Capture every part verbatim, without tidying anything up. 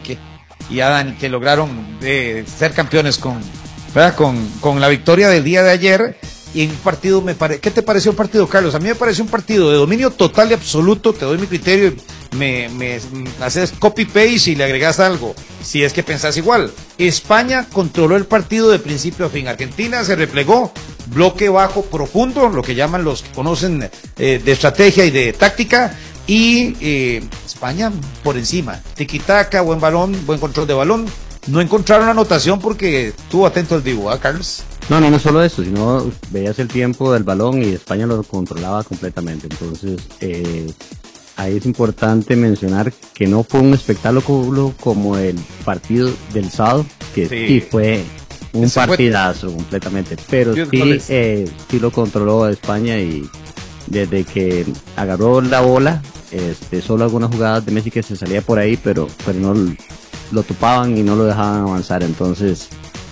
Quique y Adán, que lograron eh, ser campeones con, ¿verdad? Con, con la victoria del día de ayer. Y en un partido, me pare... ¿qué te pareció el partido, Carlos? A mí me pareció un partido de dominio total y absoluto. Te doy mi criterio, me, me, me haces copy-paste y le agregas algo, si es que pensás igual. España controló el partido de principio a fin. Argentina se replegó, bloque bajo profundo, lo que llaman los que conocen eh, de estrategia y de táctica. Y eh, España por encima. Tiki-taka, buen balón, buen control de balón. No encontraron la anotación porque estuvo atento al vivo, ¿ah, Carlos? No, no, no solo eso, sino veías el tiempo del balón y España lo controlaba completamente. Entonces, eh, ahí es importante mencionar que no fue un espectáculo como el partido del sábado, que sí, sí fue un Ese partidazo fue... completamente, pero sí, eh, sí lo controló España y desde que agarró la bola, este, solo algunas jugadas de Messi que se salía por ahí, pero, pero no lo topaban y no lo dejaban avanzar. Entonces,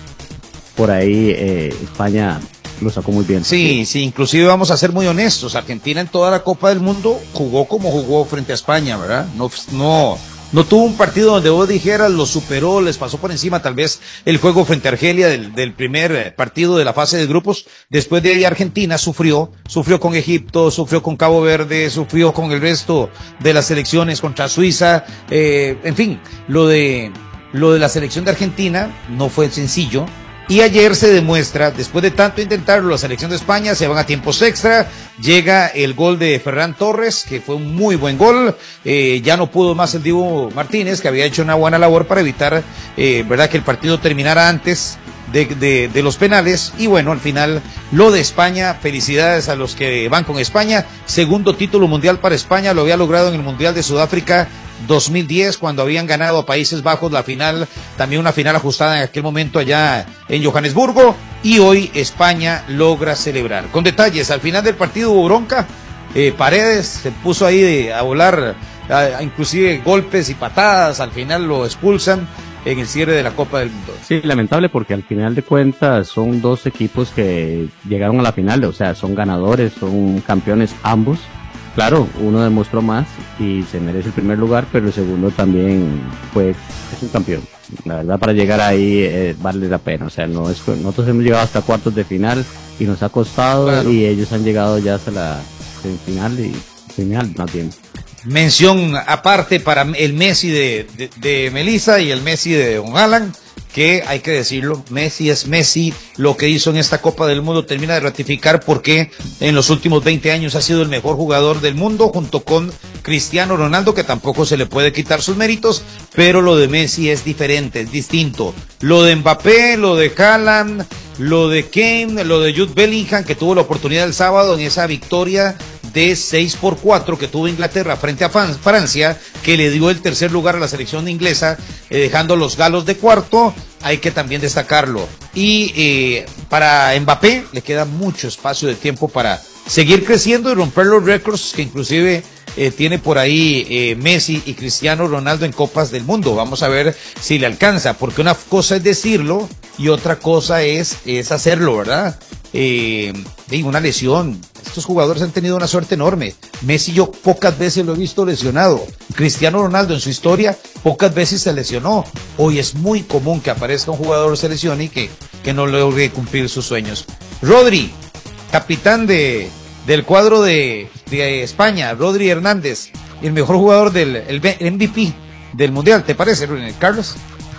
por ahí eh, España lo sacó muy bien. Sí, sí, inclusive vamos a ser muy honestos, Argentina en toda la Copa del Mundo jugó como jugó frente a España, ¿verdad? No, no, no tuvo un partido donde vos dijeras lo superó, les pasó por encima, tal vez el juego frente a Argelia del, del primer partido de la fase de grupos. Después de ahí Argentina sufrió, sufrió con Egipto, sufrió con Cabo Verde, sufrió con el resto de las selecciones contra Suiza, eh, en fin, lo de, lo de la selección de Argentina no fue sencillo. Y ayer se demuestra, después de tanto intentarlo, la selección de España se van a tiempos extra, llega el gol de Ferran Torres, que fue un muy buen gol, eh, ya no pudo más el Dibu Martínez, que había hecho una buena labor para evitar, eh, verdad, que el partido terminara antes de, de, de los penales, y bueno, al final, lo de España, felicidades a los que van con España, segundo título mundial para España, lo había logrado en el Mundial de Sudáfrica dos mil diez, cuando habían ganado a Países Bajos la final, también una final ajustada en aquel momento allá en Johannesburgo, y hoy España logra celebrar. Con detalles, al final del partido hubo bronca, eh, Paredes se puso ahí de, a volar, a, a inclusive golpes y patadas, al final lo expulsan en el cierre de la Copa del Mundo. Sí, lamentable porque al final de cuentas son dos equipos que llegaron a la final, o sea, son ganadores, son campeones ambos. Claro, uno demostró más y se merece el primer lugar, pero el segundo también fue, es un campeón. La verdad, para llegar ahí eh, vale la pena. O sea, no es, nosotros hemos llegado hasta cuartos de final y nos ha costado, claro, y ellos han llegado ya hasta la semifinal y final más bien. Mención aparte para el Messi de, de, de Melissa y el Messi de Don Alan, que hay que decirlo, Messi es Messi, lo que hizo en esta Copa del Mundo termina de ratificar porque en los últimos veinte años ha sido el mejor jugador del mundo junto con Cristiano Ronaldo, que tampoco se le puede quitar sus méritos, pero lo de Messi es diferente, es distinto. Lo de Mbappé, lo de Haaland, lo de Kane, lo de Jude Bellingham, que tuvo la oportunidad el sábado en esa victoria de seis por cuatro que tuvo Inglaterra frente a Francia, que le dio el tercer lugar a la selección inglesa, eh, dejando los galos de cuarto, hay que también destacarlo. Y eh, para Mbappé le queda mucho espacio de tiempo para seguir creciendo y romper los récords que inclusive eh, tiene por ahí eh, Messi y Cristiano Ronaldo en Copas del Mundo. Vamos a ver si le alcanza, porque una cosa es decirlo y otra cosa es, es hacerlo, ¿verdad? Eh, una lesión. Estos jugadores han tenido una suerte enorme. Messi yo pocas veces lo he visto lesionado. Cristiano Ronaldo en su historia pocas veces se lesionó. Hoy es muy común que aparezca un jugador se lesione y que, que no logre cumplir sus sueños. Rodri, capitán de, del cuadro de, de España, Rodri Hernández, el mejor jugador del el M V P del Mundial, ¿te parece, Carlos?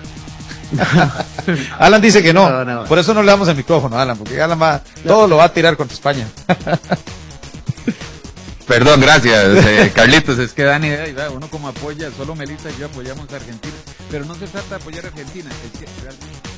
Alan dice que no. No, no, por eso no le damos el micrófono a Alan, porque Alan va, todo lo va a tirar contra España. Perdón, gracias, eh, Carlitos. Es que Dani, uno como apoya, solo Melissa y yo apoyamos a Argentina, pero no se trata de apoyar a Argentina, es que realmente